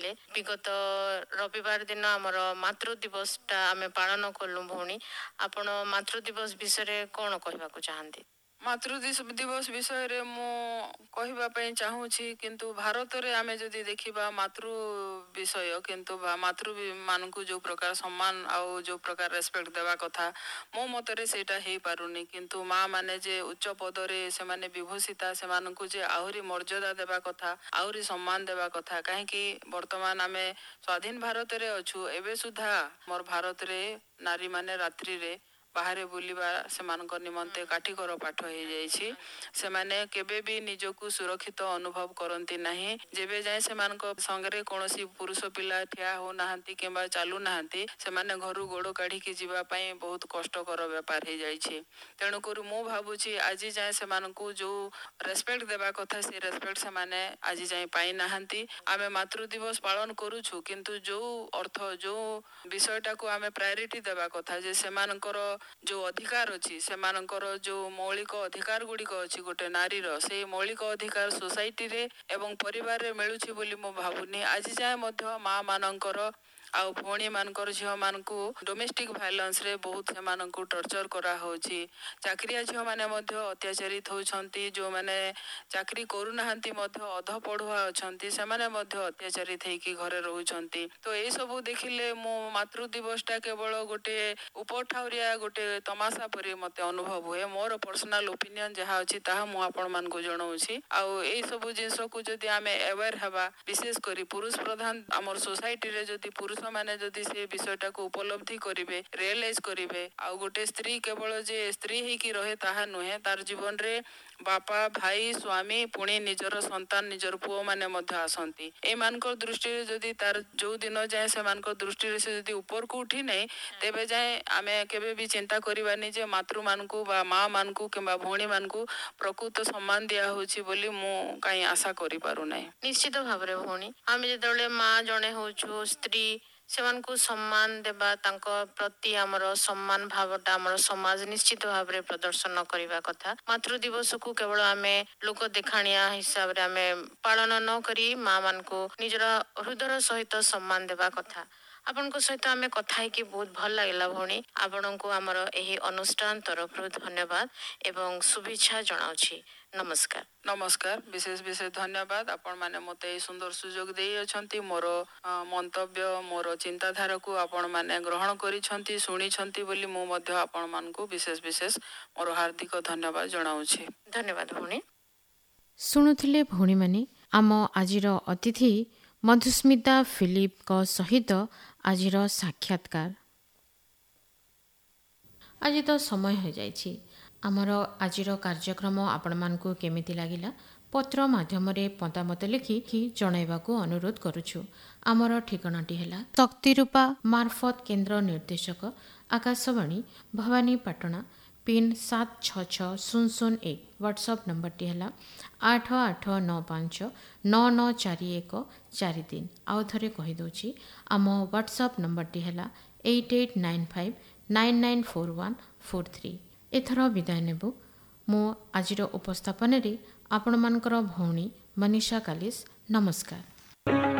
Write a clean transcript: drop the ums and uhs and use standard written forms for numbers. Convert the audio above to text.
କହିଲେ ବିଗତ ରବିବାର ଦିନ ଆମର ମାତୃ ଦିବସଟା ଆମେ ପାଳନ କଲୁ ଭଉଣୀ। ଆପଣ ମାତୃ ଦିବସ ବିଷୟରେ କ'ଣ କହିବାକୁ ଚାହାନ୍ତି? ମାତୃ ଦିବସ ବିଷୟରେ ମୁଁ କହିବା ପାଇଁ ଚାହୁଁଛି, କିନ୍ତୁ ଭାରତରେ ଆମେ ଯଦି ଦେଖିବା ମାତୃ ବିଷୟ, କିନ୍ତୁ ମାତୃମାନଙ୍କୁ ଯେଉଁ ପ୍ରକାର ସମ୍ମାନ ଆଉ ଯେଉଁ ପ୍ରକାର ରେସପେକ୍ଟ ଦେବା କଥା ମୋ ମତରେ ସେଇଟା ହେଇପାରୁନି। କିନ୍ତୁ ମା ମାନେ ଯେ ଉଚ୍ଚ ପଦରେ ସେମାନେ ବିଭୂଷିତା, ସେମାନଙ୍କୁ ଯେ ଆହୁରି ମର୍ଯ୍ୟାଦା ଦେବା କଥା, ଆହୁରି ସମ୍ମାନ ଦେବା କଥା। କାହିଁକି ବର୍ତ୍ତମାନ ଆମେ ସ୍ୱାଧୀନ ଭାରତରେ ଅଛୁ, ଏବେ ସୁଦ୍ଧା ମୋର ଭାରତରେ ନାରୀମାନେ ରାତ୍ରିରେ ବାହାରେ ବୁଲିବା ସେମାନଙ୍କ ନିମନ୍ତେ କାଠିକର ପାଠ ହେଇଯାଇଛି। ସେମାନେ କେବେ ବି ନିଜକୁ ସୁରକ୍ଷିତ ଅନୁଭବ କରନ୍ତି ନାହିଁ। ଯେବେ ଯାଏ ସେମାନଙ୍କ ସଙ୍ଗରେ କୌଣସି ପୁରୁଷ ପିଲା ଠିଆ ହଉନାହାନ୍ତି କିମ୍ବା ଚାଲୁନାହାନ୍ତି, ସେମାନେ ଘରୁ ଗୋଡ଼ କାଢ଼ିକି ଯିବା ପାଇଁ ବହୁତ କଷ୍ଟକର ବେପାର ହେଇଯାଇଛି। ତେଣୁକରି ମୁଁ ଭାବୁଛି ଆଜି ଯାଏ ସେମାନଙ୍କୁ ଯେଉଁ ରେସପେକ୍ଟ ଦେବା କଥା ସେ ରେସପେକ୍ଟ ସେମାନେ ଆଜି ଯାଏ ପାଇନାହାନ୍ତି। ଆମେ ମାତୃ ଦିବସ ପାଳନ କରୁଛୁ, କିନ୍ତୁ ଯେଉଁ ଅର୍ଥ ଯେଉଁ ବିଷୟଟାକୁ ଆମେ ପ୍ରାୟୋରିଟି ଦେବା କଥା, ଯେ ସେମାନଙ୍କର ଯେଉଁ ଅଧିକାର ଅଛି, ସେମାନଙ୍କର ଯେଉଁ ମୌଳିକ ଅଧିକାର ଗୁଡ଼ିକ ଅଛି ଗୋଟେ ନାରୀର, ସେଇ ମୌଳିକ ଅଧିକାର ସୋସାଇଟିରେ ଏବଂ ପରିବାରରେ ମିଳୁଛି ବୋଲି ମୁଁ ଭାବୁନି। ଆଜି ଯାଏ ମଧ୍ୟ ମା ମାନଙ୍କର ଆଉ ଭଉଣୀ ମାନଙ୍କର ଝିଅମାନଙ୍କୁ ଡୋମେଷ୍ଟିକ ଭାଇଲେନ୍ସରେ ବହୁତ ସେମାନଙ୍କୁ ଟର୍ଚର କରାହେଉଛି। ଚାକିରିଆ ଝିଅମାନେ ମଧ୍ୟ ଅତ୍ୟାଚାରିତ ହେଉଛନ୍ତି। ଯେଉଁମାନେ ଚାକିରି କରୁନାହାନ୍ତି ମଧ୍ୟ ଅଧ ପଢ଼ୁଆ ଅଛନ୍ତି, ସେମାନେ ମଧ୍ୟ ଅତ୍ୟାଚାରିତ ହେଇକି ଘରେ ରହୁଛନ୍ତି। ତ ଏଇସବୁ ଦେଖିଲେ ମୁଁ ମାତୃ ଦିବସଟା କେବଳ ଗୋଟେ ଉପଠାଉରିଆ ଗୋଟେ ତମାସା ପରି ମୋତେ ଅନୁଭବ ହୁଏ। ମୋର ପର୍ସନାଲ ଓପିନିଅନ ଯାହା ଅଛି ତାହା ମୁଁ ଆପଣମାନଙ୍କୁ ଜଣାଉଛି। ଆଉ ଏଇସବୁ ଜିନିଷକୁ ଯଦି ଆମେ ଆୱେର ହେବା, ବିଶେଷ କରି ପୁରୁଷ ପ୍ରଧାନ ଆମର ସୋସାଇଟିରେ ଯଦି ପୁରୁଷମାନେ ଯଦି ସେ ବିଷୟଟାକୁ ଉପଲବ୍ଧି କରିବେ, ରିଏଲାଇଜ କରିବେ, ଆଉ ଗୋଟେ ସ୍ତ୍ରୀ କେବଳ ଯେ ସ୍ତ୍ରୀ ହେଇକି ରହେ ତାହା ନୁହେଁ, ତାର ଜୀବନରେ ବାପା, ଭାଇ, ସ୍ୱାମୀ, ପୁଣି ନିଜର ସନ୍ତାନ, ନିଜର ପୁଅମାନେ ମଧ୍ୟ ଆସନ୍ତି। ଏମାନଙ୍କ ଦୃଷ୍ଟିରେ ଯଦି ତାର ଯେଉଁ ଦିନ ଯାଏ ସେମାନଙ୍କ ଦୃଷ୍ଟିରେ ସେ ଯଦି ଉପରକୁ ଉଠି ନାହିଁ, ତେବେ ଯାଏ ଆମେ କେବେ ବି ଚିନ୍ତା କରିବାନି ଯେ ମାତୃମାନଙ୍କୁ ବା ମା ମାନଙ୍କୁ କିମ୍ବା ଭଉଣୀମାନଙ୍କୁ ପ୍ରକୃତ ସମ୍ମାନ ଦିଆହେଉଛି ବୋଲି ମୁଁ କାହିଁ ଆଶା କରିପାରୁନାହିଁ। ନିଶ୍ଚିତ ଭାବରେ ଭଉଣୀ, ଆମେ ଯେତେବେଳେ ମା ଜଣେ ହଉଛୁ, ସ୍ତ୍ରୀ, ସେମାନଙ୍କୁ ସମ୍ମାନ ଦେବା, ତାଙ୍କ ପ୍ରତି ଆମର ସମ୍ମାନ ଭାବଟା ଆମର ସମାଜ ନିଶ୍ଚିତ ଭାବରେ ପ୍ରଦର୍ଶନ କରିବା କଥା। ମାତୃ ଦିବସକୁ କେବଳ ଆମେ ଲୋକ ଦେଖାଣିଆ ହିସାବରେ ଆମେ ପାଳନ ନ କରି ମା ମାନଙ୍କୁ ନିଜର ହୃଦୟର ସହିତ ସମ୍ମାନ ଦେବା କଥା। ଆପଣଙ୍କ ସହିତ ଆମେ କଥା ହେଇକି ବହୁତ ଭଲ ଲାଗିଲା ଭଉଣୀ। ଆପଣଙ୍କୁ ଆମର ଏହି ଅନୁଷ୍ଠାନ ତରଫରୁ ଧନ୍ୟବାଦ ଏବଂ ଶୁଭେଚ୍ଛା ଜଣାଉଛି। ନମସ୍କାର। ନମସ୍କାର, ବିଶେଷ ବିଶେଷ ଧନ୍ୟବାଦ। ଆପଣମାନେ ମୋତେ ଏହି ସୁନ୍ଦର ସୁଯୋଗ ଦେଇଅଛନ୍ତି। ମୋର ମନ୍ତବ୍ୟ, ମୋର ଚିନ୍ତାଧାରାକୁ ଆପଣମାନେ ଗ୍ରହଣ କରିଛନ୍ତି, ଶୁଣିଛନ୍ତି ବୋଲି ମୁଁ ମଧ୍ୟ ଆପଣମାନଙ୍କୁ ବିଶେଷ ବିଶେଷ ମୋର ହାର୍ଦ୍ଦିକ ଧନ୍ୟବାଦ ଜଣାଉଛି। ଧନ୍ୟବାଦ ଭଉଣୀ। ଶୁଣୁଥିଲେ ଭଉଣୀମାନେ ଆମ ଆଜିର ଅତିଥି ମଧୁସ୍ମିତା ଫିଲିପଙ୍କ ସହିତ ଆଜିର ସାକ୍ଷାତକାର। ଆଜି ତ ସମୟ ହୋଇଯାଇଛି। ଆମର ଆଜିର କାର୍ଯ୍ୟକ୍ରମ ଆପଣମାନଙ୍କୁ କେମିତି ଲାଗିଲା ପତ୍ର ମାଧ୍ୟମରେ ମତାମତ ଲେଖି ଜଣାଇବାକୁ ଅନୁରୋଧ କରୁଛୁ। ଆମର ଠିକଣାଟି ହେଲା ଶକ୍ତିରୂପା ମାର୍ଫତ କେନ୍ଦ୍ର ନିର୍ଦ୍ଦେଶକ, ଆକାଶବାଣୀ, ଭବାନୀପାଟଣା, ପିନ୍ 766001। ହ୍ୱାଟ୍ସଆପ୍ ନମ୍ବରଟି ହେଲା 8895994143। ଆଉ ଥରେ କହିଦେଉଛି, ଆମ ହ୍ୱାଟ୍ସଆପ୍ ନମ୍ବରଟି ହେଲା 8895994143। ଏଥର ବିଦାୟ ନେବୁ। ମୁଁ ଆଜିର ଉପସ୍ଥାପନରେ ଆପଣମାନଙ୍କର ଭଉଣୀ ମନୀଷା କାଲିସ୍। ନମସ୍କାର।